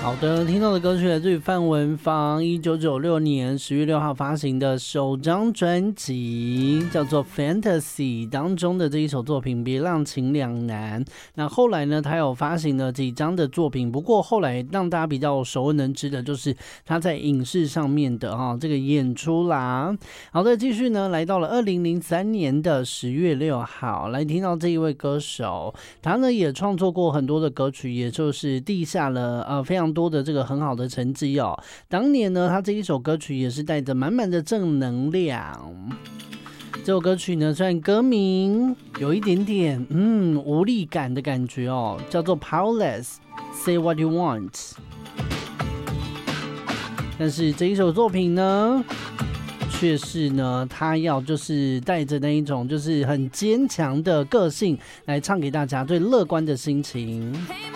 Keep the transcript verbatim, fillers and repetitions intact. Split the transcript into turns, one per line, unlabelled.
好的，听到的歌曲来自于范文芳一九九六年十月六号发行的首张专辑，叫做《Fantasy》当中的这一首作品《别让情两难》。那后来呢，他有发行了几张的作品，不过后来让大家比较熟能知的就是他在影视上面的哈、哦、这个演出啦。好的，继续呢，来到了二零零三年的十月六号，来听到这一位歌手，他呢也创作过很多的歌曲，也就是立下了呃非常多的这个很好的成绩哦。当年呢，他这一首歌曲也是带着满满的正能量。这首歌曲呢，虽然歌名有一点点嗯无力感的感觉哦，叫做 Powerless Say What You Want， 但是这一首作品呢，却是呢，他要就是带着那一种就是很坚强的个性来唱给大家，最乐观的心情。